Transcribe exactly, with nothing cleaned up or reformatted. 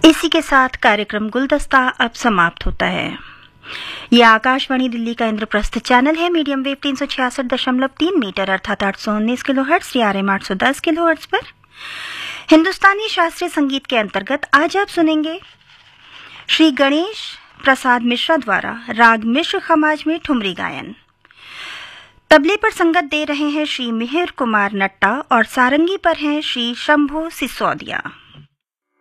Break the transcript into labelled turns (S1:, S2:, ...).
S1: इसी के साथ कार्यक्रम गुलदस्ता अब समाप्त होता है। यह आकाशवाणी दिल्ली का इंद्रप्रस्थ चैनल है। मीडियम वेव तीन सौ छियासठ दशमलव तीन मीटर अर्थात आठ सौ उन्नीस किलो हर्ट्ज या आर एम आठ सौ दस किलो हर्ट्ज पर हिंदुस्तानी शास्त्रीय संगीत के अंतर्गत आज आप सुनेंगे श्री गणेश प्रसाद मिश्रा द्वारा राग मिश्र खमाज में ठुमरी गायन। तबले पर संगत दे रहे हैं श्री मिहिर कुमार नट्टा और सारंगी पर हैं श्री शंभो सिसोदिया।